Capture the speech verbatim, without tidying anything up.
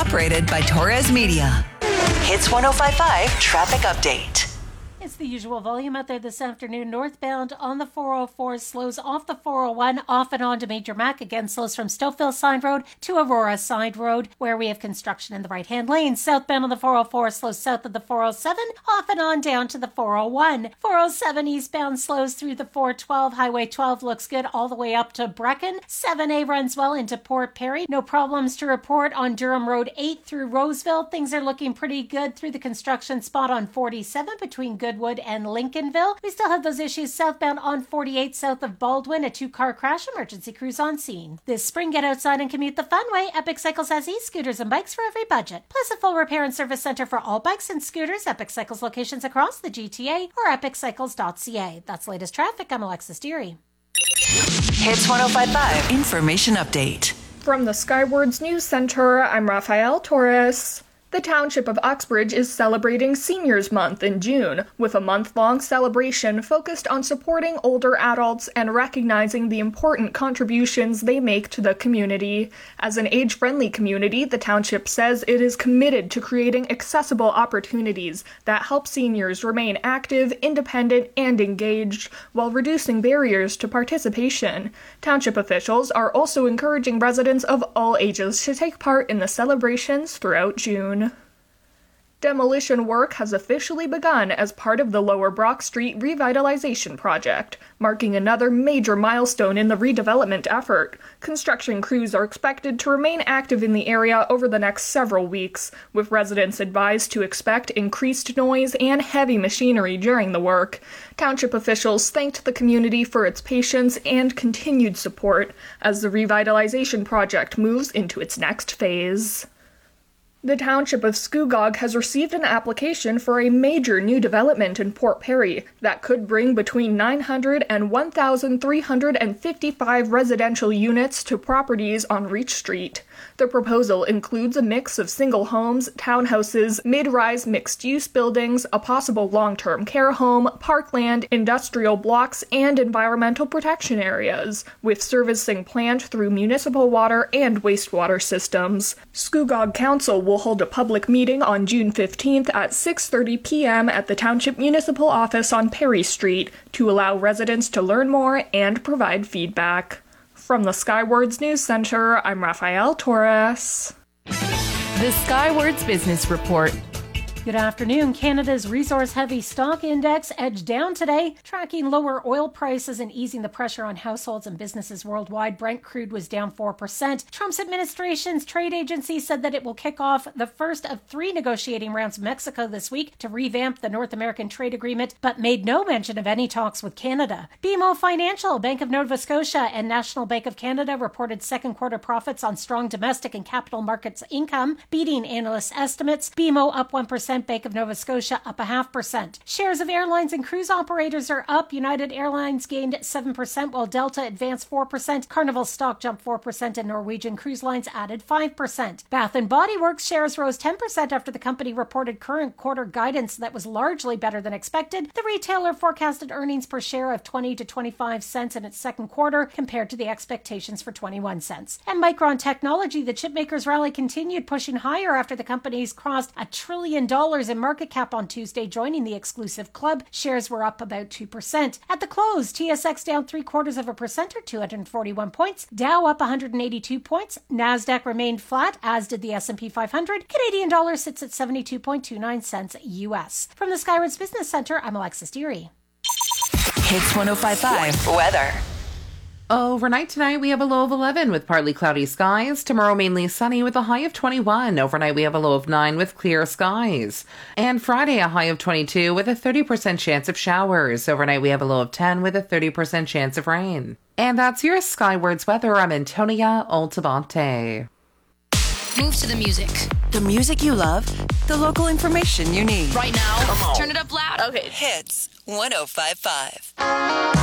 Operated by Torres Media. Hits one oh five point five Traffic Update. It's the usual volume out there this afternoon. Northbound on the four oh four slows off the four oh one, off and on to Major Mac. Again, slows from Stouffville Side Road to Aurora Side Road, where we have construction in the right-hand lane. Southbound on the four oh four slows south of the four oh seven, off and on down to the four oh one. four oh seven eastbound slows through the four twelve. Highway twelve looks good all the way up to Brecken. seven A runs well into Port Perry. No problems to report on Durham Road eight through Roseville. Things are looking pretty good through the construction spot on forty-seven between Goodwood and Lincolnville. We still have those issues southbound on forty-eight south of Baldwin. A two-car crash, emergency crews on scene. This spring, get outside and commute the fun way. Epic Cycles has e-scooters and bikes for every budget. Plus a full repair and service center for all bikes and scooters. Epic Cycles locations across the G T A or epic cycles dot c a. That's latest traffic. I'm Alexis Deary. Hits one oh five point five Information Update. From the Skywards News Center, I'm Rafael Torres. The Township of Uxbridge is celebrating Seniors Month in June, with a month-long celebration focused on supporting older adults and recognizing the important contributions they make to the community. As an age-friendly community, the Township says it is committed to creating accessible opportunities that help seniors remain active, independent, and engaged, while reducing barriers to participation. Township officials are also encouraging residents of all ages to take part in the celebrations throughout June. Demolition work has officially begun as part of the Lower Brock Street revitalization project, marking another major milestone in the redevelopment effort. Construction crews are expected to remain active in the area over the next several weeks, with residents advised to expect increased noise and heavy machinery during the work. Township officials thanked the community for its patience and continued support as the revitalization project moves into its next phase. The Township of Scugog has received an application for a major new development in Port Perry that could bring between nine hundred and one thousand three hundred fifty-five residential units to properties on Reach Street. The proposal includes a mix of single homes, townhouses, mid-rise mixed-use buildings, a possible long-term care home, parkland, industrial blocks, and environmental protection areas, with servicing planned through municipal water and wastewater systems. Scugog Council will hold a public meeting on June fifteenth at six thirty p.m. at the Township Municipal Office on Perry Street to allow residents to learn more and provide feedback. From the Skywards News Center, I'm Rafael Torres. The Skywards Business Report. Good afternoon. Canada's resource-heavy stock index edged down today, tracking lower oil prices and easing the pressure on households and businesses worldwide. Brent crude was down four percent. Trump's administration's trade agency said that it will kick off the first of three negotiating rounds with Mexico this week to revamp the North American trade agreement, but made no mention of any talks with Canada. B M O Financial, Bank of Nova Scotia, and National Bank of Canada reported second quarter profits on strong domestic and capital markets income, beating analyst estimates. B M O up one percent. Bank of Nova Scotia up a half percent. Shares of airlines and cruise operators are up. United Airlines gained seven percent while Delta advanced four percent. Carnival stock jumped four percent and Norwegian Cruise Lines added five percent. Bath and Body Works shares rose ten percent after the company reported current quarter guidance that was largely better than expected. The retailer forecasted earnings per share of twenty to twenty-five cents in its second quarter compared to the expectations for twenty-one cents. And Micron Technology, the chipmaker's rally continued, pushing higher after the company's crossed a trillion dollars in market cap on Tuesday, joining the exclusive club. Shares were up about two percent. At the close, T S X down three quarters of a percent or two hundred forty-one points. Dow up one hundred eighty-two points. NASDAQ remained flat, as did the S and P five hundred. Canadian dollar sits at seventy-two point two nine cents U S. From the Skywards Business Center, I'm Alexis Deary. Hits one oh five point five Weather. Overnight tonight, we have a low of eleven with partly cloudy skies. Tomorrow, mainly sunny with a high of twenty-one. Overnight, we have a low of nine with clear skies. And Friday, a high of twenty-two with a thirty percent chance of showers. Overnight, we have a low of ten with a thirty percent chance of rain. And that's your Skywards weather. I'm Antonia Altamonte. Move to the music. The music you love, the local information you need. Right now, turn it up loud. Okay. Hits one oh five point five.